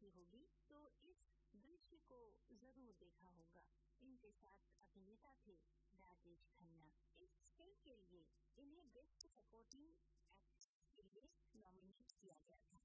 देखी होगी तो इस दृश्य को जरूर देखा होगा। इनके साथ अभिनेता थे राजेश खन्ना। इस फिल्म के लिए इन्हें बेस्ट सपोर्टिंग एक्ट्रेस के लिए नॉमिनेट किया गया था।